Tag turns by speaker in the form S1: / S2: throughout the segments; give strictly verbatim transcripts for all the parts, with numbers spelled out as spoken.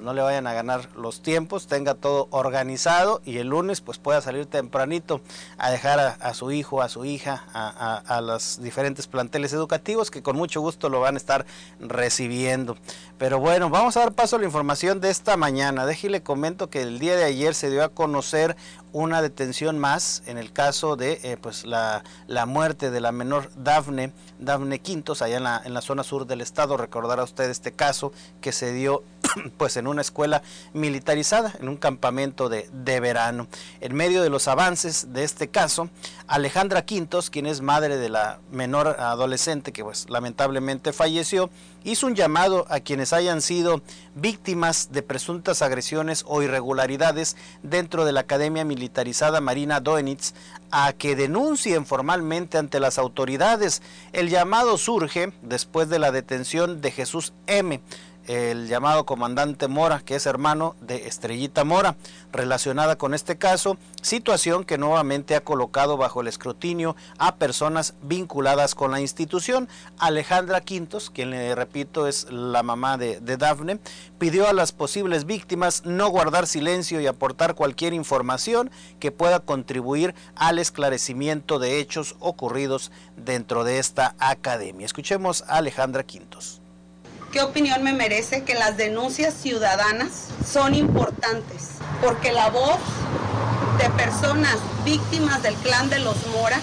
S1: pues no le vayan a ganar los tiempos, tenga todo organizado y el lunes pues pueda salir tempranito a dejar a, a su hijo, a su hija, a, a, a los diferentes planteles educativos que con mucho gusto lo van a estar recibiendo. Pero bueno, vamos a dar paso a la información de esta mañana. Déjele comento que el día de ayer se dio a conocer una detención más en el caso de eh, pues la, la muerte de la menor Dafne, Dafne Quintos, allá en la, en la zona sur del estado. Recordará usted este caso que se dio pues en una escuela militarizada, en un campamento de, de verano. En medio de los avances de este caso, Alejandra Quintos, quien es madre de la menor adolescente que pues lamentablemente falleció, hizo un llamado a quienes hayan sido víctimas de presuntas agresiones o irregularidades dentro de la Academia Militarizada Marina Doenitz a que denuncien formalmente ante las autoridades. El llamado surge después de la detención de Jesús M., el llamado comandante Mora, que es hermano de Estrellita Mora, relacionada con este caso, situación que nuevamente ha colocado bajo el escrutinio a personas vinculadas con la institución. Alejandra Quintos, quien le repito es la mamá de, de Dafne, pidió a las posibles víctimas no guardar silencio y aportar cualquier información que pueda contribuir al esclarecimiento de hechos ocurridos dentro de esta academia. Escuchemos a Alejandra Quintos.
S2: ¿Qué opinión me merece que las denuncias ciudadanas son importantes? Porque la voz de personas víctimas del clan de los Mora,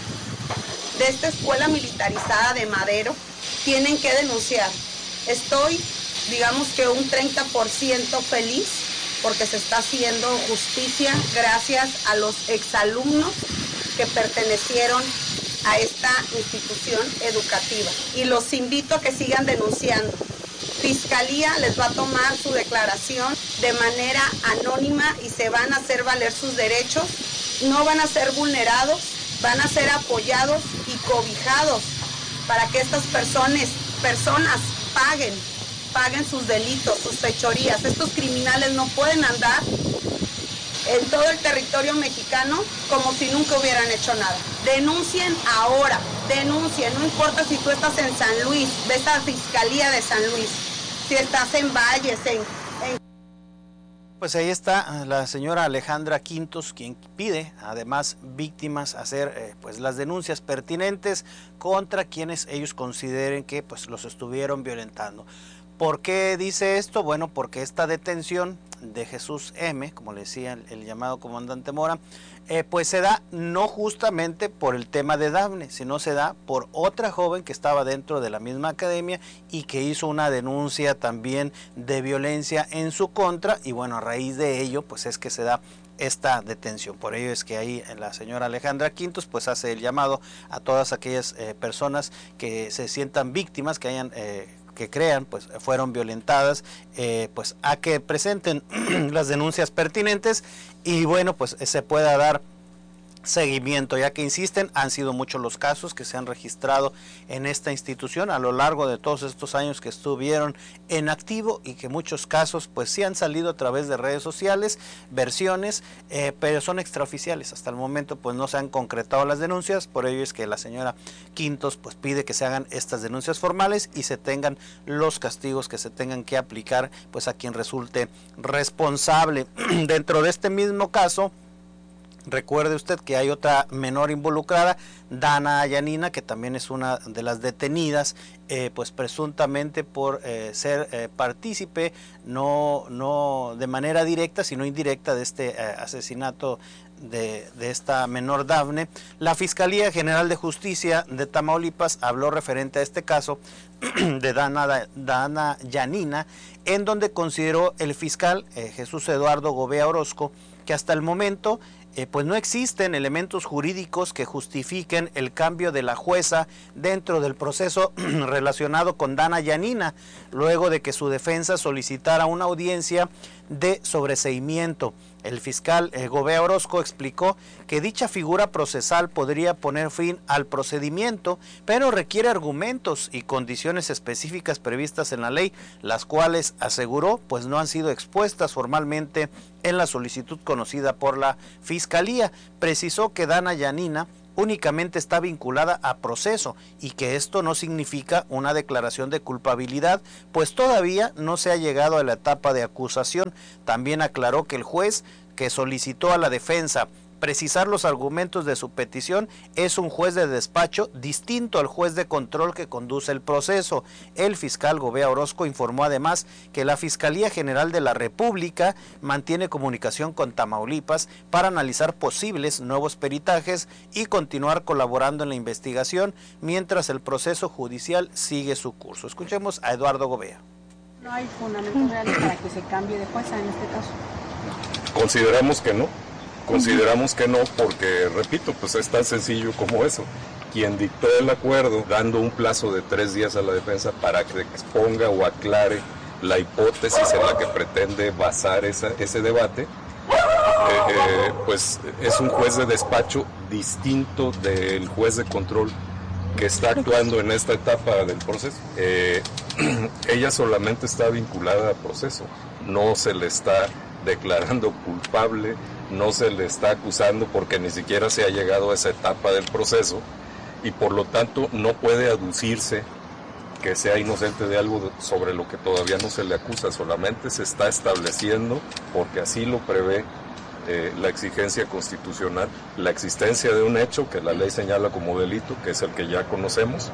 S2: de esta escuela militarizada de Madero, tienen que denunciar. Estoy, digamos que un treinta por ciento feliz porque se está haciendo justicia gracias a los exalumnos que pertenecieron a esta institución educativa. Y los invito a que sigan denunciando. Fiscalía les va a tomar su declaración de manera anónima y se van a hacer valer sus derechos. No van a ser vulnerados, van a ser apoyados y cobijados para que estas personas, personas paguen, paguen sus delitos, sus fechorías. Estos criminales no pueden andar en todo el territorio mexicano como si nunca hubieran hecho nada. Denuncien ahora, denuncien, no importa si tú estás en San Luis, ves a la Fiscalía de San Luis, si estás en Valles, en... en...
S1: Pues ahí está la señora Alejandra Quintos, quien pide además víctimas hacer eh, pues las denuncias pertinentes contra quienes ellos consideren que pues los estuvieron violentando. ¿Por qué dice esto? Bueno, porque esta detención de Jesús M., como le decía el, el llamado comandante Mora, eh, pues se da no justamente por el tema de Dafne, sino se da por otra joven que estaba dentro de la misma academia y que hizo una denuncia también de violencia en su contra, y bueno, a raíz de ello pues es que se da esta detención. Por ello es que ahí la señora Alejandra Quintos pues hace el llamado a todas aquellas eh, personas que se sientan víctimas, que hayan eh, que crean pues fueron violentadas, eh, pues a que presenten las denuncias pertinentes y bueno, pues se pueda dar seguimiento, ya que insisten, han sido muchos los casos que se han registrado en esta institución a lo largo de todos estos años que estuvieron en activo y que muchos casos pues sí han salido a través de redes sociales, versiones, eh, pero son extraoficiales. Hasta el momento pues no se han concretado las denuncias, por ello es que la señora Quintos pues pide que se hagan estas denuncias formales y se tengan los castigos que se tengan que aplicar pues a quien resulte responsable. Dentro de este mismo caso, recuerde usted que hay otra menor involucrada, Dana Yanina, que también es una de las detenidas, eh, pues presuntamente por eh, ser eh, partícipe, no, no de manera directa, sino indirecta de este eh, asesinato de, de esta menor Dafne. La Fiscalía General de Justicia de Tamaulipas habló referente a este caso de Dana, Dana Yanina, en donde consideró el fiscal eh, Jesús Eduardo Gobea Orozco que hasta el momento Eh, pues no existen elementos jurídicos que justifiquen el cambio de la jueza dentro del proceso relacionado con Dana Yanina, luego de que su defensa solicitara una audiencia de sobreseimiento. El fiscal eh, Gobea Orozco explicó que dicha figura procesal podría poner fin al procedimiento, pero requiere argumentos y condiciones específicas previstas en la ley, las cuales, aseguró, pues no han sido expuestas formalmente en la solicitud conocida por la Fiscalía. Precisó que Dana Yanina únicamente está vinculada a proceso y que esto no significa una declaración de culpabilidad, pues todavía no se ha llegado a la etapa de acusación. También aclaró que el juez que solicitó a la defensa precisar los argumentos de su petición es un juez de despacho distinto al juez de control que conduce el proceso. El fiscal Gobea Orozco informó además que la Fiscalía General de la República mantiene comunicación con Tamaulipas para analizar posibles nuevos peritajes y continuar colaborando en la investigación mientras el proceso judicial sigue su curso. Escuchemos a Eduardo Gobea.
S3: ¿No hay fundamentos reales para que se cambie de jueza en este caso?
S4: Consideramos que no. Consideramos que no porque, repito, pues es tan sencillo como eso. Quien dictó el acuerdo, dando un plazo de tres días a la defensa para que exponga o aclare la hipótesis en la que pretende basar esa, ese debate, eh, eh, pues es un juez de despacho distinto del juez de control que está actuando en esta etapa del proceso. Eh, ella solamente está vinculada al proceso, no se le está declarando culpable, no se le está acusando porque ni siquiera se ha llegado a esa etapa del proceso y por lo tanto no puede aducirse que sea inocente de algo sobre lo que todavía no se le acusa, solamente se está estableciendo, porque así lo prevé eh, la exigencia constitucional, la existencia de un hecho que la ley señala como delito, que es el que ya conocemos.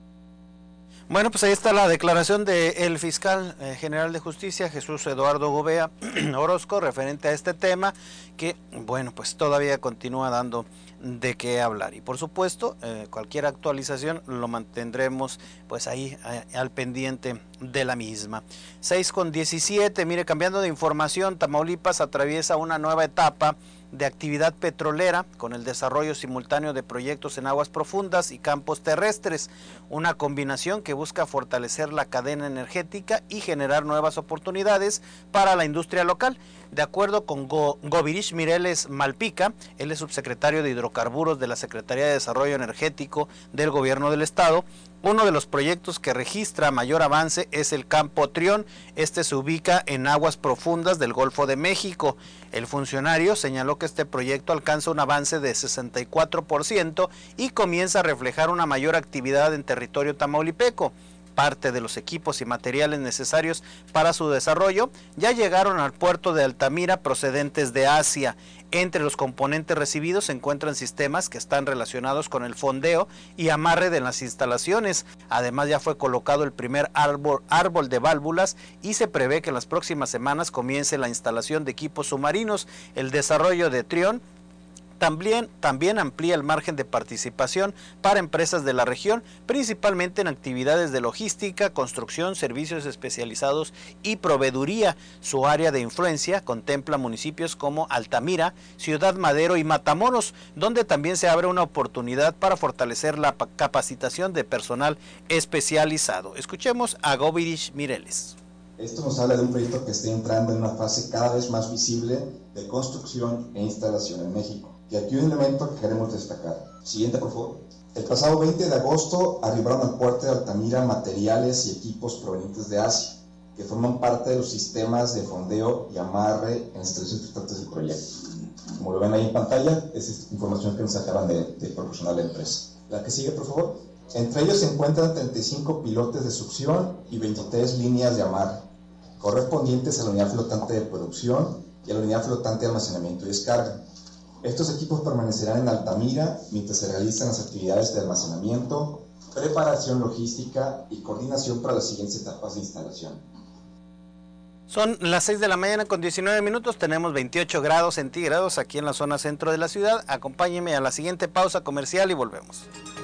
S1: Bueno, pues ahí está la declaración del fiscal eh, general de justicia, Jesús Eduardo Gobea Orozco, referente a este tema, que, bueno, pues todavía continúa dando de qué hablar. Y por supuesto, eh, cualquier actualización lo mantendremos pues ahí eh, al pendiente de la misma. seis con diecisiete, mire, cambiando de información, Tamaulipas atraviesa una nueva etapa de actividad petrolera con el desarrollo simultáneo de proyectos en aguas profundas y campos terrestres, una combinación que busca fortalecer la cadena energética y generar nuevas oportunidades para la industria local. De acuerdo con Go, Govirish Mireles Malpica, él es subsecretario de Hidrocarburos de la Secretaría de Desarrollo Energético del Gobierno del Estado, uno de los proyectos que registra mayor avance es el Campo Trión. Este se ubica en aguas profundas del Golfo de México. El funcionario señaló que este proyecto alcanza un avance de sesenta y cuatro por ciento y comienza a reflejar una mayor actividad en territorio tamaulipeco. Parte de los equipos y materiales necesarios para su desarrollo ya llegaron al puerto de Altamira procedentes de Asia. Entre los componentes recibidos se encuentran sistemas que están relacionados con el fondeo y amarre de las instalaciones. Además, ya fue colocado el primer árbol, árbol de válvulas y se prevé que en las próximas semanas comience la instalación de equipos submarinos. El desarrollo de Trión También, también amplía el margen de participación para empresas de la región, principalmente en actividades de logística, construcción, servicios especializados y proveeduría. Su área de influencia contempla municipios como Altamira, Ciudad Madero y Matamoros, donde también se abre una oportunidad para fortalecer la capacitación de personal especializado. Escuchemos a Govirish Mireles.
S5: Esto nos habla de un proyecto que está entrando en una fase cada vez más visible de construcción e instalación en México. Y aquí un elemento que queremos destacar. Siguiente, por favor. El pasado veinte de agosto arribaron al puerto de Altamira materiales y equipos provenientes de Asia, que forman parte de los sistemas de fondeo y amarre en las instalaciones resultantes del proyecto. Como lo ven ahí en pantalla, es información que nos acaban de, de proporcionar la empresa. La que sigue, por favor. Entre ellos se encuentran treinta y cinco pilotes de succión y veintitrés líneas de amarre, correspondientes a la unidad flotante de producción y a la unidad flotante de almacenamiento y descarga. Estos equipos permanecerán en Altamira mientras se realizan las actividades de almacenamiento, preparación logística y coordinación para las siguientes etapas de instalación.
S1: Son las seis de la mañana con diecinueve minutos, tenemos veintiocho grados centígrados aquí en la zona centro de la ciudad. Acompáñenme a la siguiente pausa comercial y volvemos.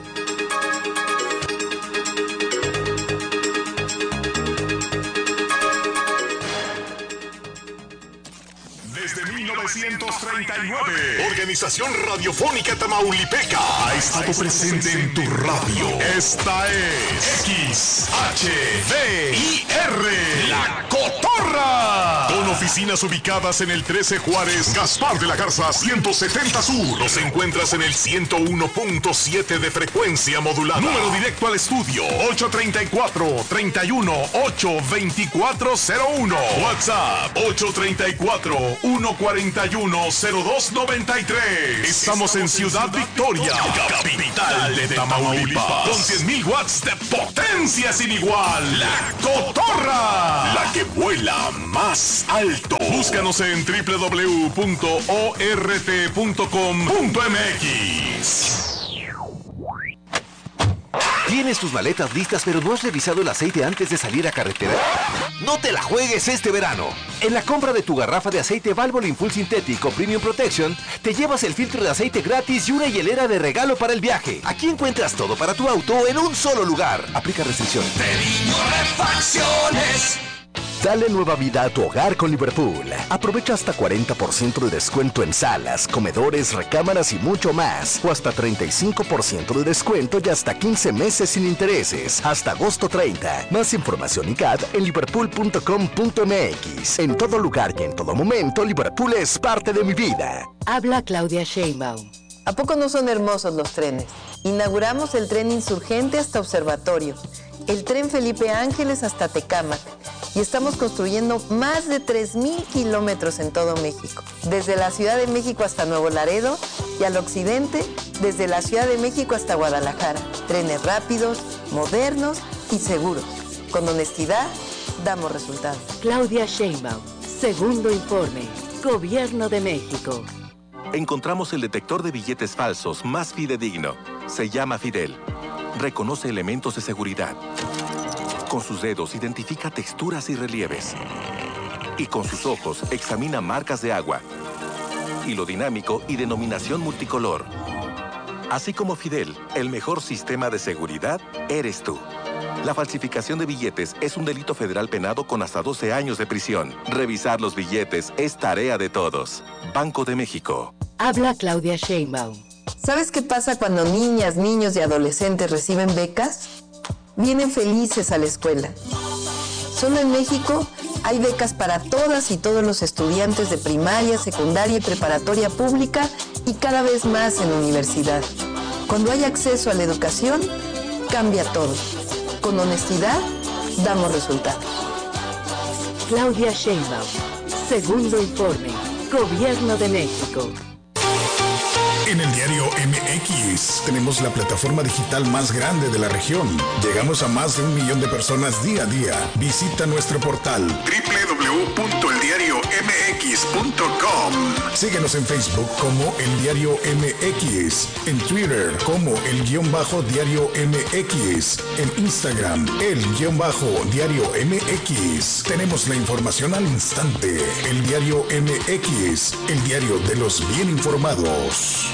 S6: Desde mil novecientos treinta y nueve, Organización Radiofónica Tamaulipeca ha estado presente en tu radio. Esta es X H V I R, La Cotorra, con oficinas ubicadas en el trece Juárez, Gaspar de la Garza ciento setenta Sur. Nos encuentras en el ciento uno punto siete de frecuencia modulada. Número directo al estudio ocho treinta y cuatro, treinta y uno, ocho veinticuatro cero uno. WhatsApp ocho treinta y cuatro, uno cuarenta y uno, cero dos noventa y tres. Estamos en Ciudad Victoria, capital de Tamaulipas, con cien mil watts de potencia sin igual. La Cotorra, la que vuela más alto. Búscanos en doble u doble u doble u punto o r t punto com punto m x.
S7: ¿Tienes tus maletas listas pero no has revisado el aceite antes de salir a carretera? ¡No te la juegues este verano! En la compra de tu garrafa de aceite Valvoline Full Sintético Premium Protection, te llevas el filtro de aceite gratis y una hielera de regalo para el viaje. Aquí encuentras todo para tu auto en un solo lugar. Aplica restricciones.
S6: Periño Refacciones.
S7: Dale nueva vida a tu hogar con Liverpool. Aprovecha hasta cuarenta por ciento de descuento en salas, comedores, recámaras y mucho más. O hasta treinta y cinco por ciento de descuento y hasta quince meses sin intereses. Hasta agosto treinta. Más información y C A D en liverpool punto com punto m x. En todo lugar y en todo momento, Liverpool es parte de mi vida.
S8: Habla Claudia Sheinbaum. ¿A poco no son hermosos los trenes? Inauguramos el tren Insurgente hasta Observatorio, el tren Felipe Ángeles hasta Tecámac, y estamos construyendo más de tres mil kilómetros en todo México, desde la Ciudad de México hasta Nuevo Laredo y al occidente, desde la Ciudad de México hasta Guadalajara. Trenes rápidos, modernos y seguros. Con honestidad, damos resultados.
S9: Claudia Sheinbaum, segundo informe, Gobierno de México.
S10: Encontramos el detector de billetes falsos más fidedigno. Se llama Fidel. Reconoce elementos de seguridad. Con sus dedos identifica texturas y relieves. Y con sus ojos examina marcas de agua, hilo dinámico y denominación multicolor. Así como Fidel, el mejor sistema de seguridad eres tú. La falsificación de billetes es un delito federal penado con hasta doce años de prisión. Revisar los billetes es tarea de todos. Banco de México.
S9: Habla Claudia Sheinbaum.
S8: ¿Sabes qué pasa cuando niñas, niños y adolescentes reciben becas? Vienen felices a la escuela. Solo en México hay becas para todas y todos los estudiantes de primaria, secundaria y preparatoria pública y cada vez más en universidad. Cuando hay acceso a la educación, cambia todo. Con honestidad, damos resultados.
S9: Claudia Sheinbaum, segundo informe, Gobierno de México.
S6: En el diario M X tenemos la plataforma digital más grande de la región. Llegamos a más de un millón de personas día a día. Visita nuestro portal doble u doble u doble u punto el diario m x punto com. Síguenos en Facebook como El Diario M X, en Twitter como El Guión Bajo Diario M X, en Instagram El Guión Bajo Diario M X. Tenemos la información al instante. El Diario M X, el diario de los bien informados.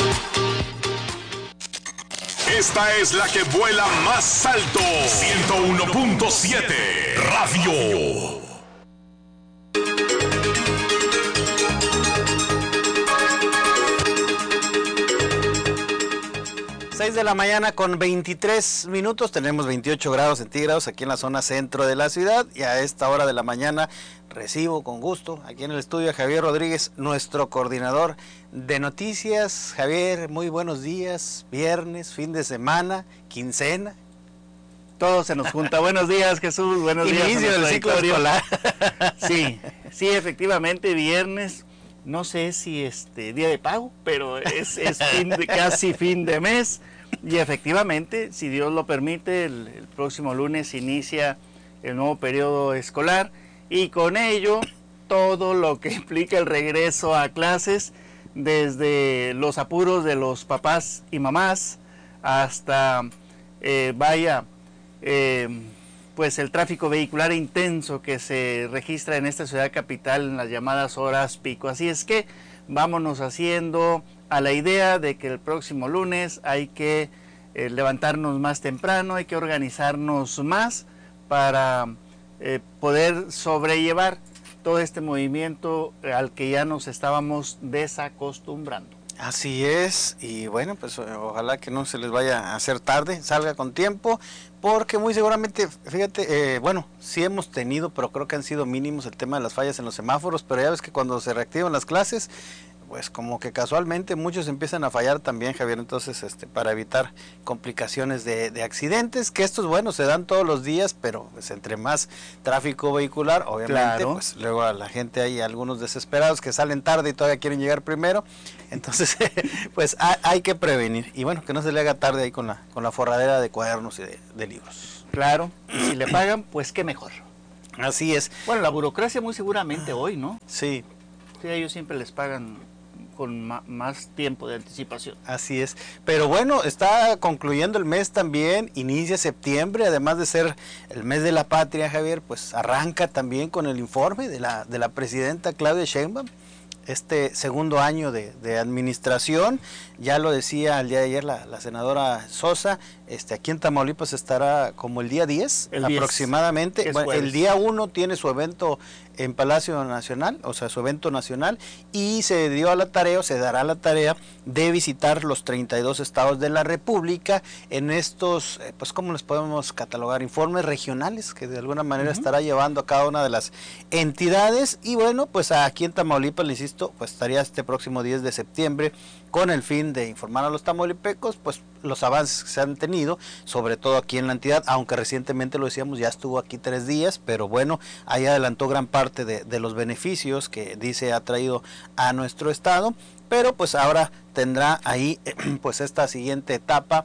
S6: Esta es la que vuela más alto. ciento uno punto siete Radio.
S1: seis de la mañana con veintitrés minutos, tenemos veintiocho grados centígrados aquí en la zona centro de la ciudad, y a esta hora de la mañana recibo con gusto aquí en el estudio a Javier Rodríguez, nuestro coordinador de noticias. Javier, muy buenos días, viernes, fin de semana, quincena.
S11: Todo se nos junta. Buenos días, Jesús, buenos días.
S1: Inicio del ciclo escolar.
S11: Sí, sí, efectivamente, viernes. No sé si este día de pago, pero es, es fin de, casi fin de mes, y efectivamente, si Dios lo permite, el, el próximo lunes inicia el nuevo periodo escolar, y con ello todo lo que implica el regreso a clases, desde los apuros de los papás y mamás hasta, eh, vaya, eh, pues el tráfico vehicular intenso que se registra en esta ciudad capital en las llamadas horas pico. Así es que vámonos haciendo a la idea de que el próximo lunes hay que eh, levantarnos más temprano, hay que organizarnos más para eh, poder sobrellevar todo este movimiento al que ya nos estábamos desacostumbrando.
S1: Así es, y bueno, pues ojalá que no se les vaya a hacer tarde, salga con tiempo, porque muy seguramente, fíjate, eh, bueno, sí hemos tenido, pero creo que han sido mínimos el tema de las fallas en los semáforos, pero ya ves que cuando se reactivan las clases, pues como que casualmente muchos empiezan a fallar también, Javier, entonces este para evitar complicaciones de, de accidentes, que estos, bueno, se dan todos los días, pero pues entre más tráfico vehicular, obviamente, claro, pues luego a la gente hay algunos desesperados que salen tarde y todavía quieren llegar primero, entonces pues hay, hay que prevenir, y bueno, que no se le haga tarde ahí con la, con la forradera de cuadernos y de, de libros.
S11: Claro, y si le pagan, pues qué mejor.
S1: Así es.
S11: Bueno, la burocracia muy seguramente hoy, ¿no?
S1: Sí.
S11: Sí, ellos siempre les pagan con ma más tiempo de anticipación.
S1: Así es, pero bueno, está concluyendo el mes también, inicia septiembre, además de ser el mes de la patria, Javier, pues arranca también con el informe de la, de la presidenta Claudia Sheinbaum, este segundo año de, de administración, ya lo decía el día de ayer la, la senadora Sosa, este aquí en Tamaulipas estará como el día diez, el aproximadamente, diez, bueno, el día uno tiene su evento en Palacio Nacional, o sea, su evento nacional, y se dio a la tarea, o se dará la tarea de visitar los treinta y dos estados de la República en estos, eh, pues, ¿cómo les podemos catalogar? Informes regionales que de alguna manera uh-huh. estará llevando a cada una de las entidades, y bueno, pues aquí en Tamaulipas, le insisto, pues estaría este próximo diez de septiembre con el fin de informar a los tamaulipecos, pues los avances que se han tenido, sobre todo aquí en la entidad, aunque recientemente lo decíamos, ya estuvo aquí tres días, pero bueno, ahí adelantó gran parte de, de los beneficios que dice ha traído a nuestro estado, pero pues ahora tendrá ahí pues esta siguiente etapa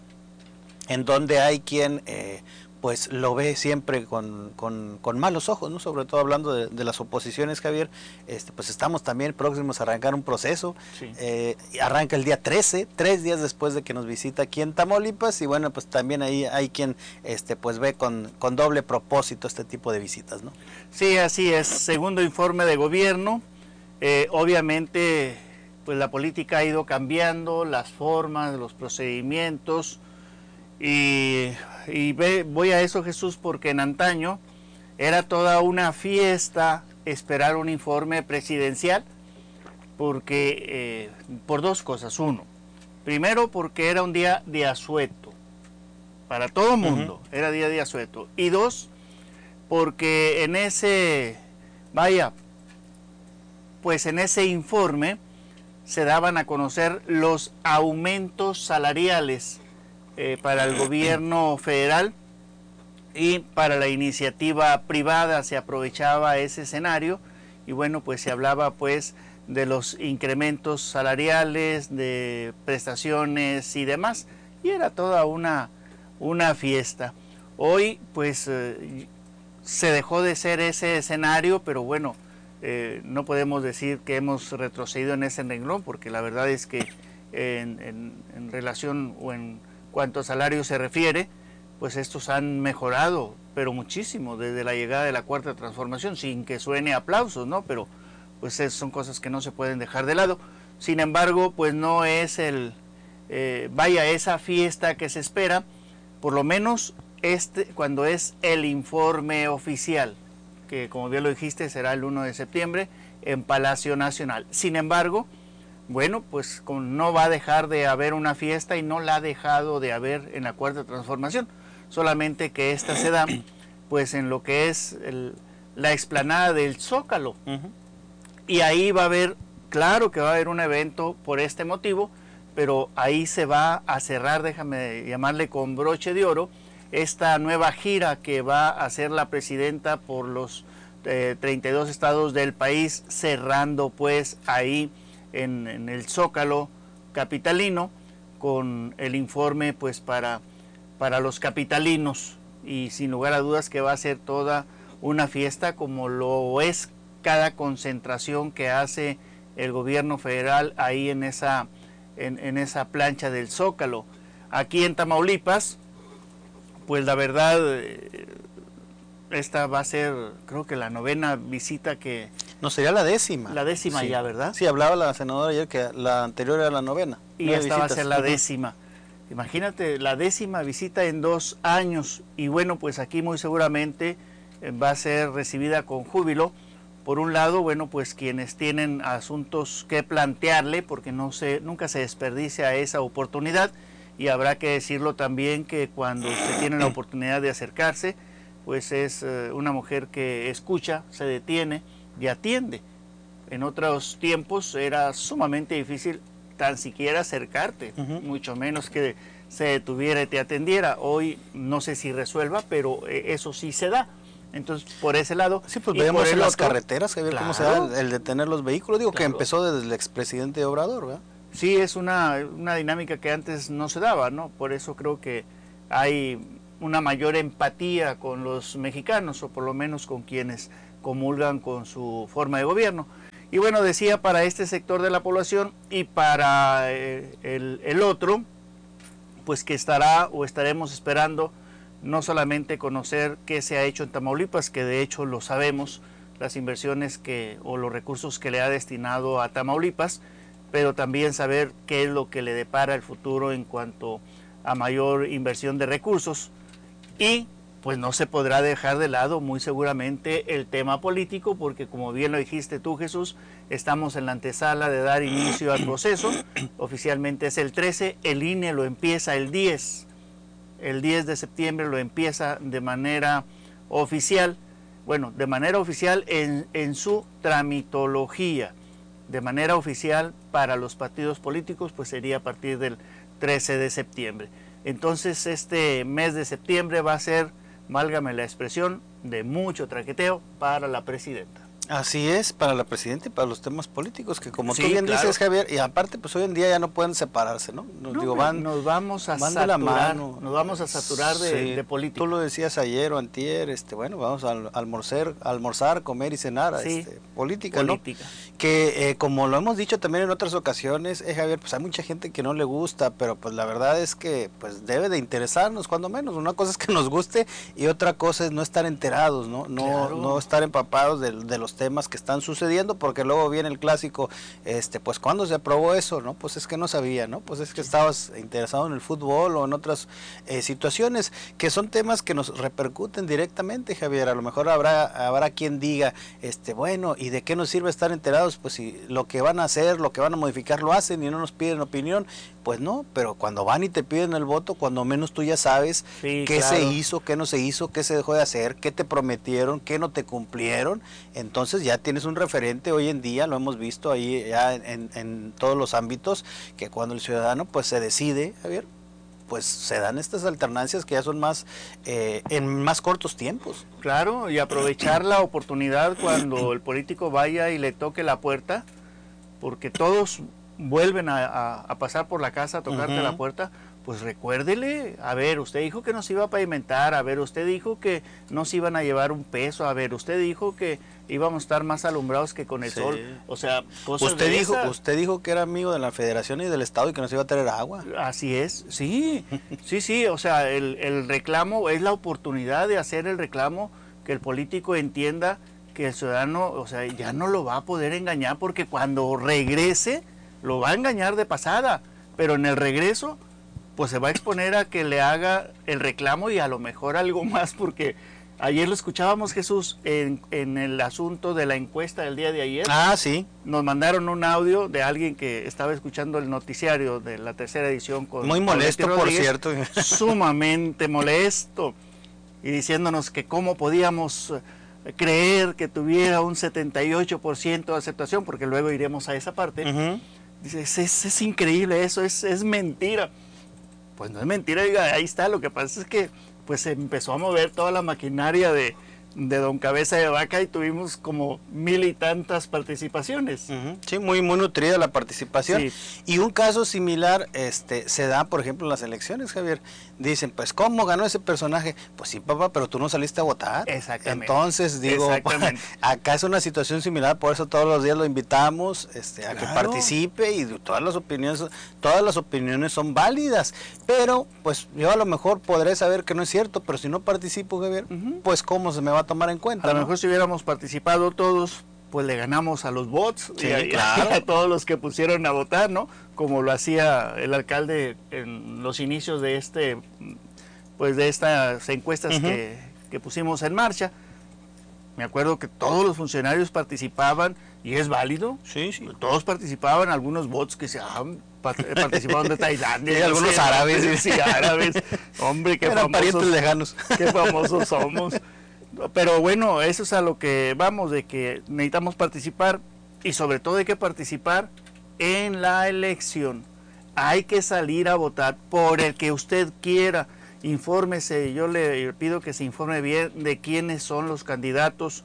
S1: en donde hay quien eh, pues lo ve siempre con, con, con malos ojos, ¿no? Sobre todo hablando de, de las oposiciones, Javier, este, pues estamos también próximos a arrancar un proceso, sí. eh, arranca el día trece, tres días después de que nos visita aquí en Tamaulipas, y bueno, pues también ahí hay quien este, pues ve con, con doble propósito este tipo de visitas, ¿no?
S11: Sí, así es, segundo informe de gobierno, eh, obviamente pues la política ha ido cambiando, las formas, los procedimientos, y, y ve, voy a eso, Jesús, porque en antaño era toda una fiesta esperar un informe presidencial, porque eh, por dos cosas. Uno, primero porque era un día de asueto, para todo el mundo, uh-huh. era día de asueto. Y dos, porque en ese, vaya, pues en ese informe se daban a conocer los aumentos salariales Eh, para el gobierno federal y para la iniciativa privada. Se aprovechaba ese escenario y bueno, pues se hablaba pues de los incrementos salariales, de prestaciones y demás, y era toda una, una fiesta. Hoy pues eh, se dejó de ser ese escenario, pero bueno, eh, no podemos decir que hemos retrocedido en ese renglón, porque la verdad es que en, en, en relación o en cuanto a salario se refiere, pues estos han mejorado, pero muchísimo, desde la llegada de la Cuarta Transformación, sin que suene aplausos, ¿no? Pero pues es, son cosas que no se pueden dejar de lado. Sin embargo, pues no es el, eh, vaya, esa fiesta que se espera, por lo menos este, cuando es el informe oficial, que como bien lo dijiste, será el uno de septiembre en Palacio Nacional. Sin embargo, bueno, pues no va a dejar de haber una fiesta y no la ha dejado de haber en la Cuarta Transformación, solamente que esta se da pues en lo que es el, la explanada del Zócalo. Uh-huh. Y ahí va a haber, claro que va a haber un evento por este motivo, pero ahí se va a cerrar, déjame llamarle con broche de oro, esta nueva gira que va a hacer la presidenta por los eh, treinta y dos estados del país, cerrando pues ahí En, en el Zócalo capitalino con el informe pues para, para los capitalinos, y sin lugar a dudas que va a ser toda una fiesta, como lo es cada concentración que hace el gobierno federal ahí en esa, en, en esa plancha del Zócalo. Aquí en Tamaulipas, pues la verdad, esta va a ser, creo que la novena visita que...
S1: No, sería la décima.
S11: La décima sí. Ya, ¿verdad?
S1: Sí, hablaba la senadora ayer que la anterior era la novena.
S11: Y esta va a ser la décima. Imagínate, la décima visita en dos años. Y bueno, pues aquí muy seguramente va a ser recibida con júbilo, Por un lado, bueno, pues quienes tienen asuntos que plantearle, porque no se, nunca se desperdicia esa oportunidad, y habrá que decirlo también que cuando se tiene la oportunidad de acercarse, pues es eh, una mujer que escucha, se detiene y atiende. En otros tiempos era sumamente difícil tan siquiera acercarte, uh-huh. mucho menos que se detuviera y te atendiera. Hoy no sé si resuelva, pero eh, eso sí se da. Entonces, por ese lado...
S1: Sí, pues vemos en las carreteras, Javier, claro, cómo se da el, el detener los vehículos. Digo, claro, que empezó desde el expresidente Obrador, ¿verdad?
S11: Sí, es una, una dinámica que antes no se daba, ¿no? Por eso creo que hay una mayor empatía con los mexicanos, o por lo menos con quienes comulgan con su forma de gobierno. Y bueno, decía, para este sector de la población y para eh, el, el otro, pues que estará o estaremos esperando no solamente conocer qué se ha hecho en Tamaulipas, que de hecho lo sabemos, las inversiones que o los recursos que le ha destinado a Tamaulipas, pero también saber qué es lo que le depara el futuro en cuanto a mayor inversión de recursos. Y pues no se podrá dejar de lado muy seguramente el tema político, porque como bien lo dijiste tú, Jesús, estamos en la antesala de dar inicio al proceso. Oficialmente es el trece, el I N E lo empieza el diez. El diez de septiembre lo empieza de manera oficial, bueno, de manera oficial en, en su tramitología, de manera oficial para los partidos políticos, pues sería a partir del trece de septiembre. Entonces este mes de septiembre va a ser, válgame la expresión, de mucho traqueteo para la presidenta.
S1: Así es, para la presidenta y para los temas políticos, que como
S11: sí,
S1: tú bien
S11: claro.
S1: dices, Javier, y aparte, pues hoy en día ya no pueden separarse, ¿no? Nos,
S11: no,
S1: digo, van,
S11: nos vamos a
S1: van
S11: saturar,
S1: de la mano.
S11: Nos vamos a saturar de,
S1: sí,
S11: de política.
S1: Tú lo decías ayer o antier, este, bueno, vamos a almorzar, almorzar, comer y cenar,
S11: sí,
S1: este, política,
S11: política,
S1: ¿no? Que eh, como lo hemos dicho también en otras ocasiones, eh, Javier, pues hay mucha gente que no le gusta, pero pues la verdad es que pues debe de interesarnos, cuando menos. Una cosa es que nos guste y otra cosa es no estar enterados, ¿no? No,
S11: claro.
S1: no estar empapados de, de los temas que están sucediendo, porque luego viene el clásico, este, pues ¿cuándo se aprobó eso? No, pues es que no sabía, ¿no? Pues es que estabas interesado en el fútbol o en otras eh, situaciones, que son temas que nos repercuten directamente, Javier. A lo mejor habrá, habrá quien diga, este, bueno, ¿y de qué nos sirve estar enterados? Pues si lo que van a hacer, lo que van a modificar lo hacen y no nos piden opinión, pues no, pero cuando van y te piden el voto, cuando menos tú ya sabes
S11: sí,
S1: qué
S11: claro.
S1: se hizo, qué no se hizo, qué se dejó de hacer, qué te prometieron, qué no te cumplieron. Entonces ya tienes un referente hoy en día, lo hemos visto ahí ya en, en todos los ámbitos, que cuando el ciudadano pues se decide, Javier, pues se dan estas alternancias que ya son más eh, en más cortos tiempos.
S11: Claro, y aprovechar la oportunidad cuando el político vaya y le toque la puerta, porque todos vuelven a, a, a pasar por la casa, a tocarte uh-huh. la puerta, pues recuérdele, a ver, usted dijo que nos iba a pavimentar, a ver, usted dijo que nos iban a llevar un peso, a ver, usted dijo que íbamos a estar más alumbrados que con el sí. sol, o sea, cosas
S1: usted
S11: de
S1: dijo,
S11: esa.
S1: Usted dijo que era amigo de la Federación y del Estado y que nos iba a traer agua.
S11: Así es, sí, sí, sí, o sea, el, el reclamo es la oportunidad de hacer el reclamo, que el político entienda que el ciudadano, o sea, ya no lo va a poder engañar, porque cuando regrese lo va a engañar de pasada, pero en el regreso pues se va a exponer a que le haga el reclamo y a lo mejor algo más, porque ayer lo escuchábamos, Jesús, en, en el asunto de la encuesta del día de ayer.
S1: Ah, sí.
S11: Nos mandaron un audio de alguien que estaba escuchando el noticiario de la tercera edición. Con
S1: Muy molesto, por cierto.
S11: Sumamente molesto. Y diciéndonos que cómo podíamos creer que tuviera un setenta y ocho por ciento de aceptación, porque luego iremos a esa parte. Uh-huh. Dice, es, es, es increíble eso, es, es mentira. Pues no es mentira, diga, ahí está. Lo que pasa es que pues se empezó a mover toda la maquinaria de, de Don Cabeza de Vaca y tuvimos como mil y tantas participaciones.
S1: Uh-huh. Sí, muy muy nutrida la participación. Sí. Y un caso similar este se da, por ejemplo, en las elecciones, Javier. Dicen, pues, ¿cómo ganó ese personaje? Pues sí, papá, pero tú no saliste a votar.
S11: Exactamente.
S1: Entonces, digo,
S11: Exactamente.
S1: acá es una situación similar, por eso todos los días lo invitamos este, a claro. que participe, y todas las opiniones, todas las opiniones son válidas. Pero, pues, yo a lo mejor podré saber que no es cierto, pero si no participo, Javier, uh-huh. pues, ¿cómo se me va a tomar en cuenta?
S11: A lo
S1: ¿no?
S11: mejor si hubiéramos participado todos, pues le ganamos a los bots
S1: sí,
S11: y, a,
S1: claro.
S11: y a todos los que pusieron a votar, ¿no? Como lo hacía el alcalde en los inicios de este, pues de estas encuestas uh-huh. que, que pusimos en marcha. Me acuerdo que todos los funcionarios participaban, y es válido.
S1: Sí, sí.
S11: Todos participaban, algunos bots que se han participaron de Tailandia.
S1: Y algunos
S11: sí,
S1: árabes.
S11: Sí, árabes. Hombre, qué
S1: Eran parientes
S11: famosos,
S1: lejanos.
S11: qué famosos somos. Pero bueno, eso es a lo que vamos, de que necesitamos participar, y sobre todo hay que participar en la elección. Hay que salir a votar por el que usted quiera. Infórmese, yo le pido que se informe bien de quiénes son los candidatos.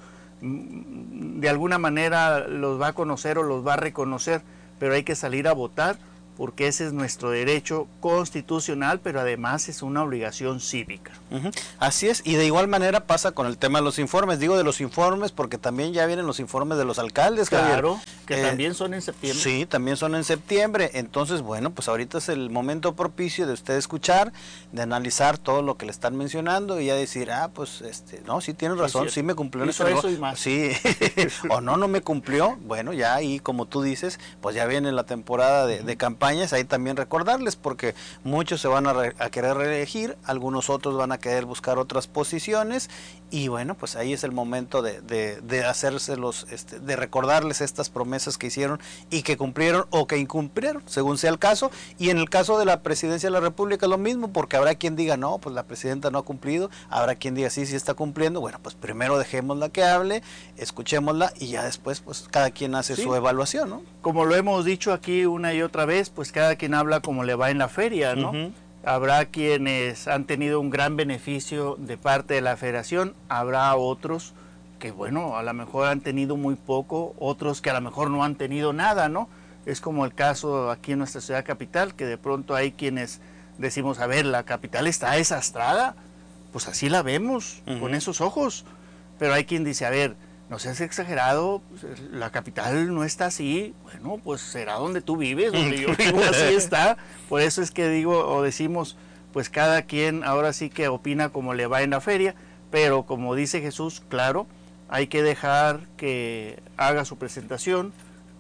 S11: De alguna manera los va a conocer o los va a reconocer, pero hay que salir a votar porque ese es nuestro derecho constitucional, pero además es una obligación cívica.
S1: Uh-huh. Así es, y de igual manera pasa con el tema de los informes. Digo de los informes porque también ya vienen los informes de los alcaldes,
S11: claro,
S1: Javier.
S11: que
S1: eh,
S11: también son en septiembre.
S1: Sí, también son en septiembre. Entonces, bueno, pues ahorita es el momento propicio de usted escuchar, de analizar todo lo que le están mencionando y ya decir, ah, pues, este, no, sí tienen razón, sí, sí me cumplió en
S11: eso,
S1: ese
S11: eso y más.
S1: Sí, o no, no me cumplió. Bueno, ya ahí, como tú dices, pues ya viene la temporada de, de campañas, ahí también recordarles, porque muchos se van a, re, a querer reelegir, algunos otros van a querer buscar otras posiciones, y bueno, pues ahí es el momento de, de, de hacérselos, este, de recordarles estas promesas que hicieron y que cumplieron o que incumplieron, según sea el caso. Y en el caso de la presidencia de la República es lo mismo, porque habrá quien diga, no, pues la presidenta no ha cumplido, habrá quien diga, sí, sí está cumpliendo. Bueno, pues primero dejémosla que hable, escuchémosla, y ya después, pues cada quien hace sí. su evaluación, ¿no?
S11: Como lo hemos dicho aquí una y otra vez, pues cada quien habla como le va en la feria, ¿no? Uh-huh. Habrá quienes han tenido un gran beneficio de parte de la federación, habrá otros que, bueno, a lo mejor han tenido muy poco, otros que a lo mejor no han tenido nada, ¿no? Es como el caso aquí en nuestra ciudad capital, que de pronto hay quienes decimos, a ver, la capital está desastrada, pues así la vemos, uh-huh. con esos ojos, pero hay quien dice, a ver, no seas exagerado, la capital no está así. Bueno, pues será donde tú vives, donde yo vivo, así está. Por eso es que digo o decimos, pues cada quien ahora sí que opina como le va en la feria, pero como dice Jesús, claro, hay que dejar que haga su presentación,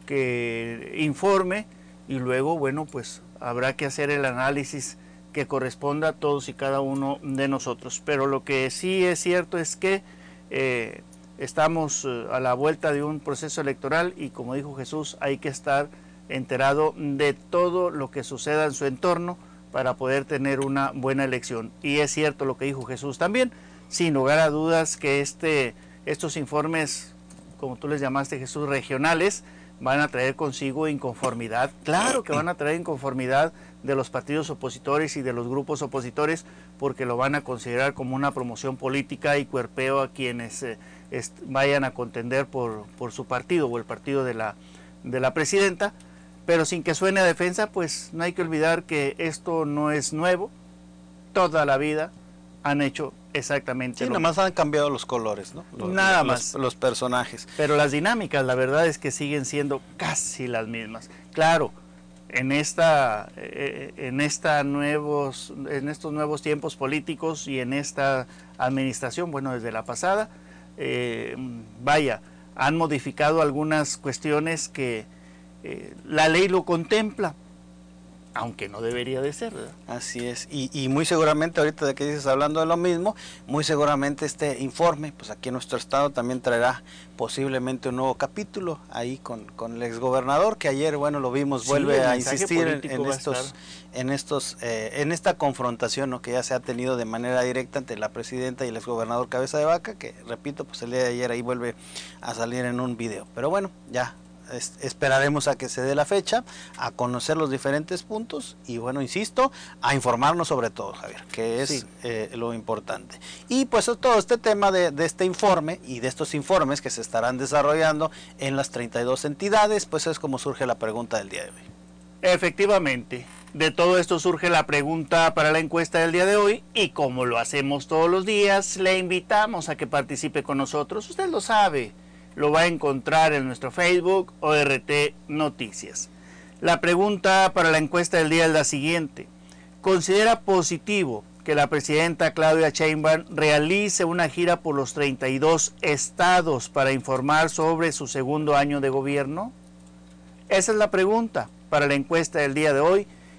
S11: que informe, y luego, bueno, pues habrá que hacer el análisis que corresponda a todos y cada uno de nosotros. Pero lo que sí es cierto es que eh, estamos a la vuelta de un proceso electoral y, como dijo Jesús, hay que estar enterado de todo lo que suceda en su entorno para poder tener una buena elección. Y es cierto lo que dijo Jesús también, sin lugar a dudas que este, estos informes, como tú les llamaste, Jesús, regionales, van a traer consigo inconformidad. Claro que van a traer inconformidad de los partidos opositores y de los grupos opositores, porque lo van a considerar como una promoción política y cuerpeo a quienes eh, est- vayan a contender por, por su partido o el partido de la, de la presidenta, pero sin que suene a defensa, pues no hay que olvidar que esto no es nuevo. Toda la vida han hecho exactamente
S1: sí,
S11: lo
S1: nada más han cambiado los colores, ¿no? Los,
S11: nada
S1: los,
S11: más.
S1: Los personajes.
S11: Pero las dinámicas, la verdad es que siguen siendo casi las mismas. Claro, en esta, eh, en esta nuevos, en estos nuevos tiempos políticos y en esta administración, bueno, desde la pasada, eh, vaya, han modificado algunas cuestiones que eh, la ley lo contempla, aunque no debería de ser, ¿verdad?
S1: Así es, y, y muy seguramente ahorita de que dices hablando de lo mismo, muy seguramente este informe, pues aquí en nuestro estado también traerá posiblemente un nuevo capítulo ahí con, con el exgobernador, que ayer, bueno, lo vimos, sí, vuelve a insistir en, en estos, en estos, eh, en esta confrontación, ¿no?, que ya se ha tenido de manera directa entre la presidenta y el exgobernador Cabeza de Vaca, que repito, pues el día de ayer ahí vuelve a salir en un video, pero bueno, ya. Esperaremos a que se dé la fecha, a conocer los diferentes puntos y, bueno, insisto, a informarnos sobre todo, Javier, que es sí. eh, lo importante. Y pues todo este tema de, de este informe y de estos informes que se estarán desarrollando en las treinta y dos entidades, pues es como surge la pregunta del día de hoy.
S11: Efectivamente, de todo esto surge la pregunta para la encuesta del día de hoy, y como lo hacemos todos los días, le invitamos a que participe con nosotros. Usted lo sabe, lo va a encontrar en nuestro Facebook O R T Noticias. La pregunta para la encuesta del día es la siguiente: ¿considera positivo que la presidenta Claudia Sheinbaum realice una gira por los treinta y dos estados para informar sobre su segundo año de gobierno? Esa es la pregunta para la encuesta del día de hoy,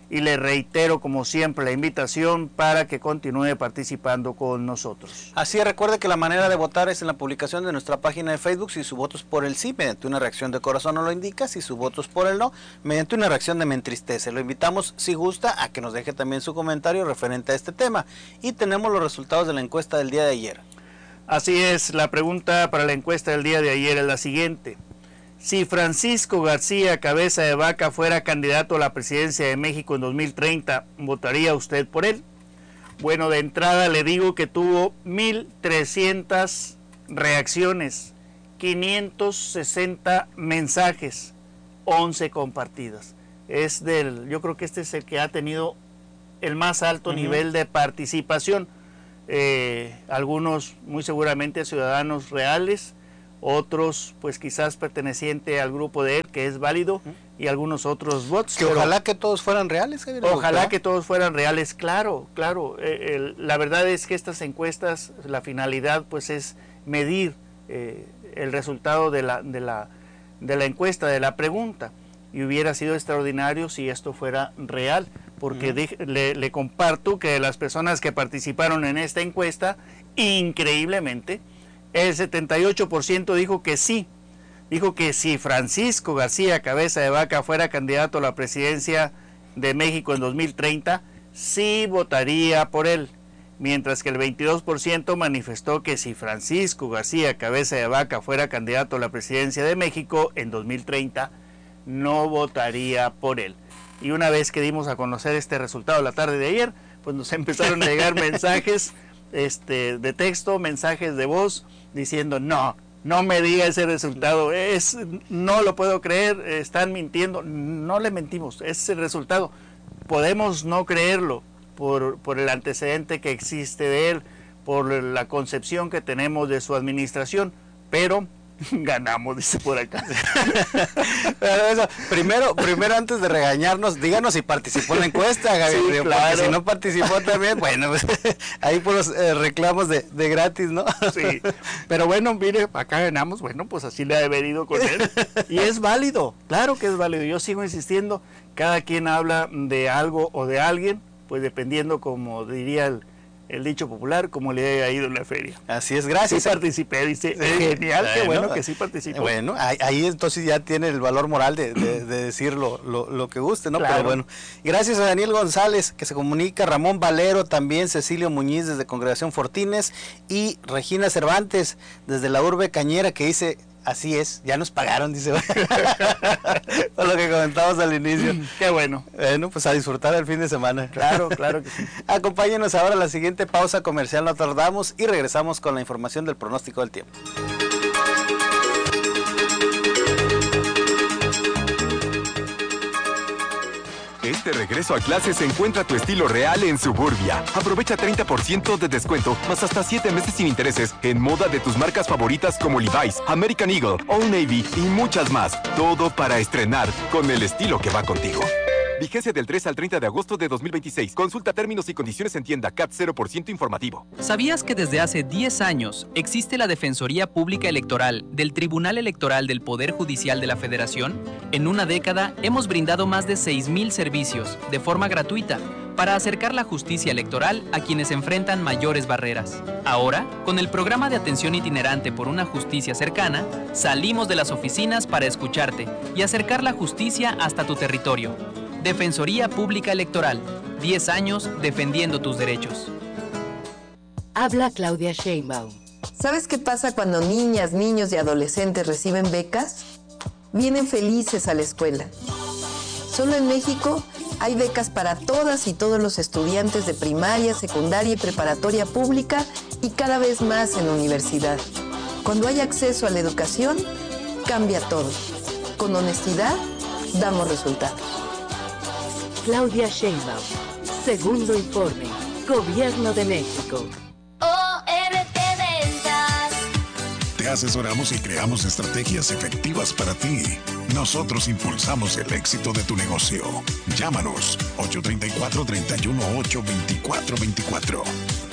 S11: y le reitero como siempre la invitación para que continúe participando con nosotros.
S1: Así es, recuerde que la manera de votar es en la publicación de nuestra página de Facebook. Si su voto es por el sí, mediante una reacción de corazón no lo indica. Si su voto es por el no, mediante una reacción de me entristece. Lo invitamos, si gusta, a que nos deje también su comentario referente a este tema. Y tenemos los resultados de la encuesta del día de ayer.
S11: Así es, la pregunta para la encuesta del día de ayer es la siguiente. Si Francisco García Cabeza de Vaca fuera candidato a la presidencia de México en dos mil treinta, ¿votaría usted por él? Bueno, de entrada le digo que tuvo mil trescientas reacciones, quinientos sesenta mensajes, once compartidas. Es del, yo creo que este es el que ha tenido el más alto uh-huh. nivel de participación. Eh, algunos muy seguramente ciudadanos reales, otros pues quizás perteneciente al grupo de él, que es válido, y algunos otros bots.
S1: Que ojalá que todos fueran reales. Javier,
S11: ojalá ¿no? que todos fueran reales, claro, claro. Eh, el, la verdad es que estas encuestas, la finalidad pues es medir eh, el resultado de la, de, la, de la encuesta, de la pregunta, y hubiera sido extraordinario si esto fuera real, porque uh-huh. de, le, le comparto que las personas que participaron en esta encuesta, increíblemente, el setenta y ocho por ciento dijo que sí, dijo que si Francisco García Cabeza de Vaca fuera candidato a la presidencia de México en dos mil treinta, sí votaría por él, mientras que el veintidós por ciento manifestó que si Francisco García Cabeza de Vaca fuera candidato a la presidencia de México en dos mil treinta, no votaría por él. Y una vez que dimos a conocer este resultado la tarde de ayer, pues nos empezaron a llegar mensajes este, de texto, mensajes de voz, diciendo no, no me diga ese resultado, es, no lo puedo creer, están mintiendo. No le mentimos, es el resultado. Podemos no creerlo por, por el antecedente que existe de él, por la concepción que tenemos de su administración, pero ganamos, dice por acá.
S1: Pero eso, primero, primero antes de regañarnos, díganos si participó en la encuesta, Gabriel, sí, claro. Porque si no participó también, bueno, pues, ahí por los eh, reclamos de, de gratis, ¿no?
S11: Sí, pero bueno, mire, acá ganamos, bueno, pues así le ha haber ido con él, y es válido, claro que es válido, yo sigo insistiendo, cada quien habla de algo o de alguien, pues dependiendo, como diría el el dicho popular, como le haya ido en la feria.
S1: Así es, gracias.
S11: Sí participé, dice, sí, genial, bueno, qué bueno que sí participó.
S1: Bueno, ahí, ahí entonces ya tiene el valor moral de, de, de decir lo, lo, lo que guste, ¿no? Claro. Pero bueno, gracias a Daniel González, que se comunica, Ramón Valero también, Cecilio Muñiz desde Congregación Fortines, y Regina Cervantes desde la Urbe Cañera, que dice... Así es, ya nos pagaron, dice. Por lo que comentamos al inicio.
S11: Qué bueno.
S1: Bueno, pues a disfrutar el fin de semana.
S11: Claro, claro que sí.
S1: Acompáñenos ahora a la siguiente pausa comercial, no tardamos, y regresamos con la información del pronóstico del tiempo.
S12: Este regreso a clases encuentra tu estilo real en Suburbia. Aprovecha treinta por ciento de descuento, más hasta siete meses sin intereses en moda de tus marcas favoritas como Levi's, American Eagle, Old Navy y muchas más. Todo para estrenar con el estilo que va contigo. Vigencia del tres al treinta de agosto de dos mil veintiséis. Consulta términos y condiciones en tienda. C A T cero por ciento informativo.
S13: ¿Sabías que desde hace diez años existe la Defensoría Pública Electoral del Tribunal Electoral del Poder Judicial de la Federación? En una década hemos brindado más de seis mil servicios de forma gratuita para acercar la justicia electoral a quienes enfrentan mayores barreras. Ahora, con el programa de atención itinerante por una justicia cercana, salimos de las oficinas para escucharte y acercar la justicia hasta tu territorio. Defensoría Pública Electoral, diez años defendiendo tus derechos.
S9: Habla Claudia Sheinbaum.
S8: ¿Sabes qué pasa cuando niñas, niños y adolescentes reciben becas? Vienen felices a la escuela. Solo en México hay becas para todas y todos los estudiantes de primaria, secundaria y preparatoria pública, y cada vez más en universidad. Cuando hay acceso a la educación, cambia todo. Con honestidad, damos resultados.
S9: Claudia Sheinbaum, segundo informe, Gobierno de México.
S14: O R T Ventas.
S6: Te asesoramos y creamos estrategias efectivas para ti. Nosotros impulsamos el éxito de tu negocio. Llámanos ocho tres cuatro, tres uno ocho, dos cuatro dos cuatro.